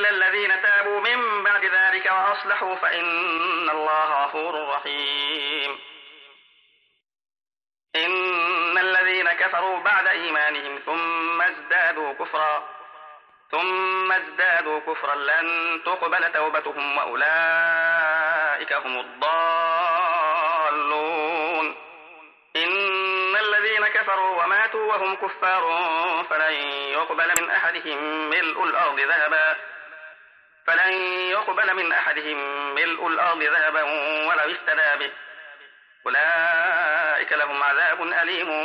إلا الذين تابوا من بعد ذلك وأصلحوا فإن الله غفور رحيم. إن الذين كفروا بعد إيمانهم ثم ازدادوا كفرا لن تقبل توبتهم وأولئك هم الضالون. إن الذين كفروا وماتوا وهم كفار فلن يقبل من أحدهم ملء الأرض ذهبا ولو افتدى به. أولئك لهم عذاب أليم